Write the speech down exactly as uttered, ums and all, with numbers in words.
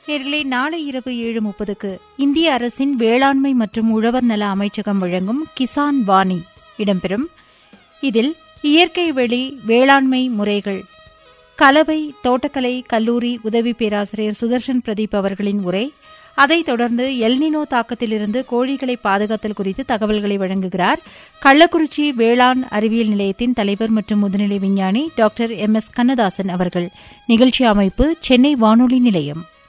நேயர்களே, நாளை இரவு ஏழு முப்பதுக்கு இந்திய அரசின் வேளாண்மை மற்றும் உழவர் நல அமைச்சகம் வழங்கும் கிசான் வாணி இடம்பெறும். இதில் இயற்கை வெளி வேளாண்மை முறைகள் கலவை தோட்டக்கலை கல்லூரி உதவி பேராசிரியர் சுதர்ஷன் பிரதீப் அவர்களின் உரை. அதைத் தொடர்ந்து எல்னினோ தாக்கத்திலிருந்து கோழிகளை பாதுகாத்தல் குறித்து தகவல்களை வழங்குகிறார் கள்ளக்குறிச்சி வேளாண் அறிவியல் நிலையத்தின் தலைவர் மற்றும் முதுநிலை விஞ்ஞானி டாக்டர் எம் எஸ் கண்ணதாசன் அவர்கள். நிகழ்ச்சி அமைப்பு சென்னை வானொலி நிலையம்.